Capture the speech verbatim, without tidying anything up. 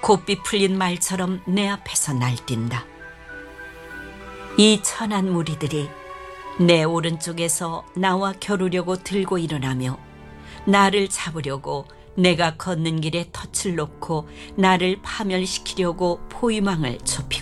곱비 풀린 말처럼 내 앞에서 날뛴다. 이 천한 무리들이 내 오른쪽에서 나와 겨루려고 들고 일어나며 나를 잡으려고 내가 걷는 길에 덫을 놓고 나를 파멸시키려고 포위망을 좁히고